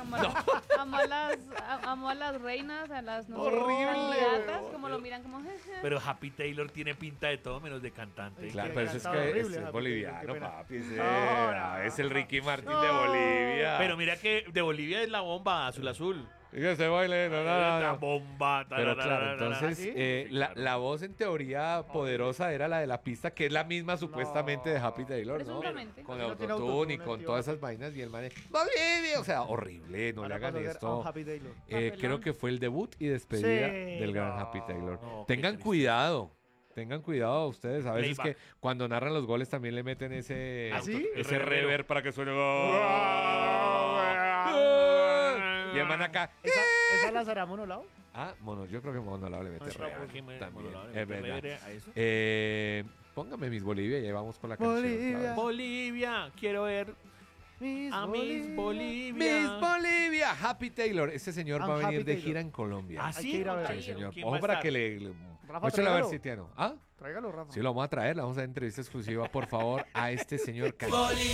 amo a las reinas, a las no sé, Horrible, candidatas, como lo miran como... Pero Happy Taylor tiene pinta de todo menos de cantante. Claro, que pero eso es cantaba que horrible, es Happy boliviano, Taylor, qué pena. papi. No. Es el Ricky Martin de Bolivia. Pero mira que de Bolivia es la bomba azul. que se baile, La bomba. Pero claro, ¿Ah, entonces sí? la voz en teoría poderosa era la de la pista, que es la misma supuestamente de Happy Taylor, ¿no? Presuntamente. Con No el tiene autotune y autotune, con tío. todas esas vainas y el man Bolivia, o sea, horrible, no le hagan esto. Happy Taylor. Creo que fue el debut y despedida Sí, del gran no. Happy Taylor. No, qué Tengan triste. cuidado. Tengan cuidado ustedes, a veces Playback. que cuando narran los goles también le meten ese ¿Ah, sí? ese El reverb para que suene y el man acá ¿Esa la será monolao? yo creo que Monolao le mete Ay, reverb Aquí me- también, bueno, es verdad. a eso. Póngame Miss Bolivia y ahí vamos con la canción. Bolivia. otra vez. Bolivia, quiero ver a Miss Bolivia. Miss Bolivia, Happy Taylor. Este señor va a And venir Happy de Taylor. gira en Colombia. ¿Ah, Hay sí? que ir a ver. Sí, señor. ¿Quién Ojo va a para estar? que le Rafa, muéstrale a ver tráigalo. si tiene. ¿Ah? Tráigalo, Rafa. Sí, lo vamos a traer, le vamos a dar entrevista exclusiva, por favor, a este señor cantante.